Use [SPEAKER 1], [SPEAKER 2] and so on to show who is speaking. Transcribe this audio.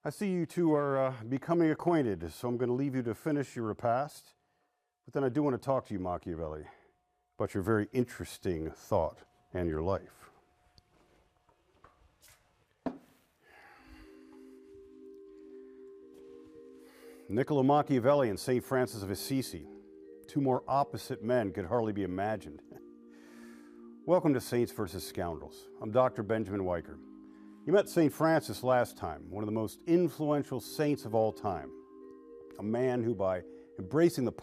[SPEAKER 1] I see you two are becoming acquainted, so I'm going to leave you to finish your repast. But then I do want to talk to you, Machiavelli, about your very interesting thought and your life. Niccolo Machiavelli and St. Francis of Assisi, two more opposite men could hardly be imagined. Welcome to Saints versus Scoundrels. I'm Dr. Benjamin Weicker. You met St. Francis last time, one of the most influential saints of all time. A man who, by embracing the